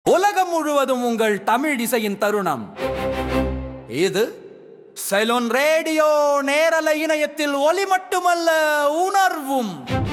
உலகம் முழுவதும் உங்கள் தமிழ் இசையின் தருணம். இது சைலோன் ரேடியோ நேரலை இணையத்தில் ஒலி மட்டுமல்ல, உணர்வும்.